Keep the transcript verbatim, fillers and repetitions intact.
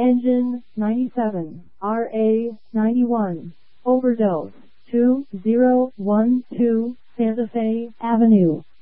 Engine ninety-seven, R A ninety-one, Overdose, two zero one two Santa Fe Avenue.